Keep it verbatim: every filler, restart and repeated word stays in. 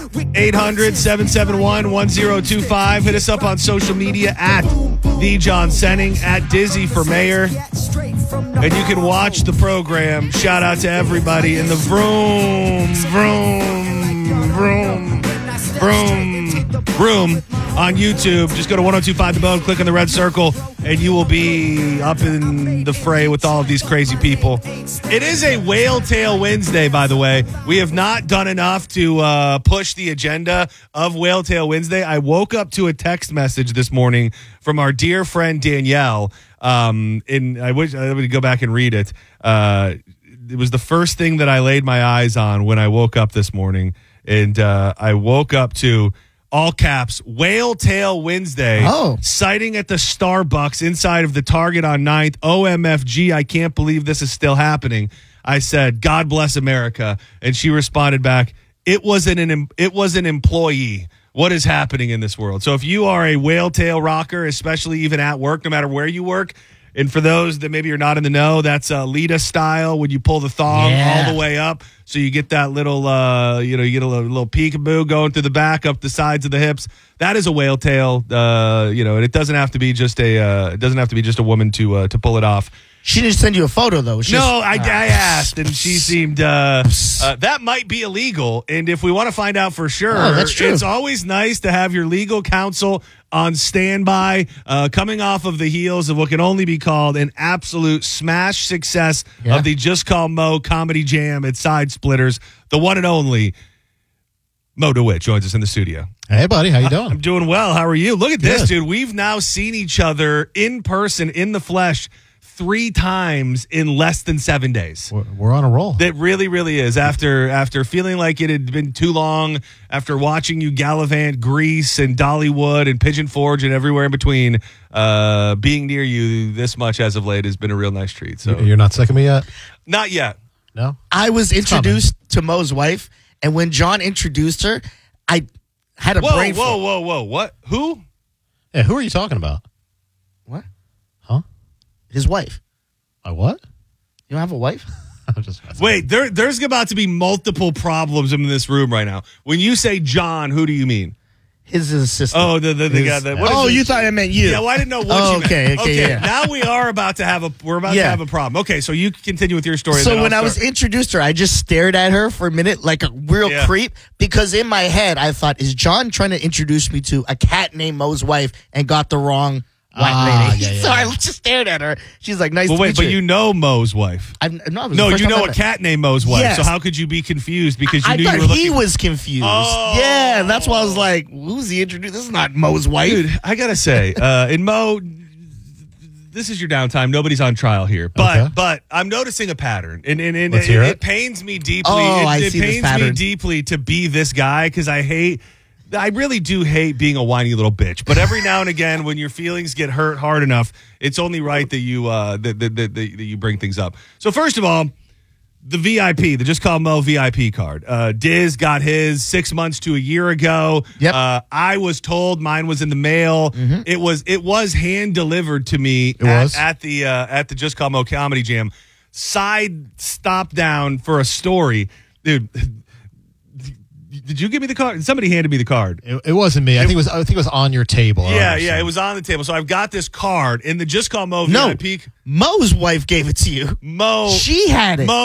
eight hundred, seven seven one, one zero two five. Hit us up on social media at The John Senning, at Dizzy for Mayor. And you can watch the program. Shout out to everybody in the vroom, vroom, vroom, vroom, vroom on YouTube. Just go to ten twenty-five The Bone, click on the red circle, and you will be up in the fray with all of these crazy people. It is a Whale Tail Wednesday, by the way. We have not done enough to uh, push the agenda of Whale Tail Wednesday. I woke up to a text message this morning from our dear friend Danielle. Um, and I wish I would go back and read it. Uh, it was the first thing that I laid my eyes on when I woke up this morning. And uh, I woke up to, all caps, Whale Tail Wednesday, oh. sighting at the Starbucks inside of the Target on ninth. O M F G, I can't believe this is still happening. I said, God bless America. And she responded back, it was an, an it was an employee. What is happening in this world? So if you are a whale tail rocker, especially even at work, no matter where you work, and for those that maybe you're not in the know, that's uh, Lita style when you pull the thong yeah. all the way up. So you get that little, uh, you know, you get a little, little peekaboo going through the back, up the sides of the hips. That is a whale tail, uh, you know, and it doesn't have to be just a, uh, it doesn't have to be just a woman to uh, to pull it off. She didn't send you a photo, though. She's, no, I, uh, I asked, and she seemed uh, uh, that might be illegal. And if we want to find out for sure, oh, that's true. It's always nice to have your legal counsel on standby, uh, coming off of the heels of what can only be called an absolute smash success yeah. of the Just Call Mo Comedy Jam at Side Splitters. The one and only Mo DeWitt joins us in the studio. Hey, buddy. How you doing? I'm doing well. How are you? Look at this, Good. dude. We've now seen each other in person, in the flesh, three times in less than seven days. We're, we're on a roll. That really, really is. After after feeling like it had been too long, after watching you gallivant Greece and Dollywood and Pigeon Forge and everywhere in between, uh, being near you this much as of late has been a real nice treat. So You're not sick of me yet? Not yet. No? I was introduced to Mo's wife, and when John introduced her, I had a Whoa, brain whoa, fart. whoa, whoa. What? Who? Yeah, who are you talking about? What? Huh? His wife. A what? You don't have a wife? I'm just messing. Wait, there, there's about to be multiple problems in this room right now. When you say John, who do you mean? His assistant. Oh, the the, the His, guy that. What oh, is you it? thought I meant you. Yeah, well, I didn't know what oh, you meant. okay, okay, okay. yeah. Now we are about to have a we're about Yeah. to have a problem. Okay, so you continue with your story. So then when I'll I was start. introduced to her, I just stared at her for a minute like a real Yeah. creep because in my head I thought, is John trying to introduce me to a cat named Mo's wife and got the wrong white Ah, lady? yeah, yeah, so I yeah. just stared at her. She's like, nice well, to wait, meet but you. you know Mo's wife. I, no, it was No, the first you time know I a met- cat named Mo's wife. Yes. So how could you be confused because you I knew thought you were looking? he was confused. Oh. Yeah, and that's why I was like, who's he introduced? This is not Mo's wife. Dude, I gotta say, uh, in Mo, this is your downtime. Nobody's on trial here, but Okay. but I'm noticing a pattern, and and, and Let's it, hear it it. pains me deeply. Oh, it I it see this pains me pattern. deeply to be this guy because I hate. I really do hate being a whiny little bitch, but every now and again, when your feelings get hurt hard enough, it's only right that you uh, that, that, that, that you bring things up. So first of all, the V I P, the Just Call Mo V I P card. Uh, Diz got his six months to a year ago. Yep. Uh, I was told mine was in the mail. Mm-hmm. It was it was hand delivered to me It at, was? at the uh, at the Just Call Mo Comedy Jam. Side stop down for a story, dude. Did you give me the card? Somebody handed me the card. It, it wasn't me. I think it was. I think it was on your table. Yeah, or yeah, something. it was on the table. So I've got this card in the Just Call Mo No, V I P. Mo's wife gave it to you. Mo. She had it. Mo